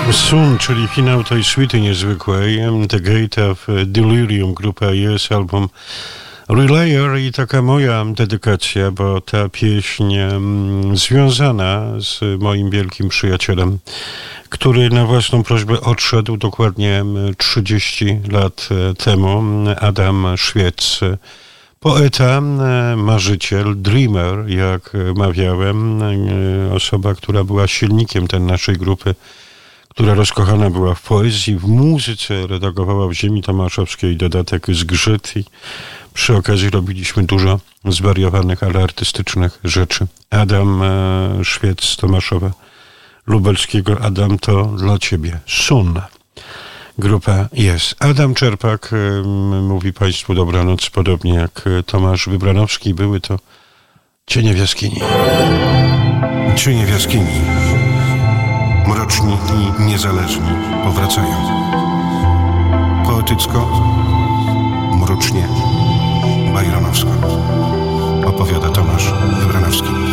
Sun, czyli finał tej suity niezwykłej, The Gate of Delirium, grupa Yes, album Relayer i taka moja dedykacja, bo ta pieśń związana z moim wielkim przyjacielem, który na własną prośbę odszedł dokładnie 30 lat temu, Adam Szwiec. Poeta, marzyciel, dreamer, jak mawiałem, osoba, która była silnikiem tej naszej grupy, która rozkochana była w poezji, w muzyce, redagowała w Ziemi Tomaszowskiej dodatek Zgrzyt i przy okazji robiliśmy dużo zwariowanych, ale artystycznych rzeczy. Adam Szwiec z Tomaszowa Lubelskiego. Adam, to dla ciebie. Sun. Grupa jest. Adam Czerpak mówi państwu dobranoc, podobnie jak Tomasz Wybranowski. Były to cienie w jaskini. Cienie w jaskini. Mroczni i niezależni powracają. Poetycko, mrocznie, bajronowsko. Opowiada Tomasz Wybranowski.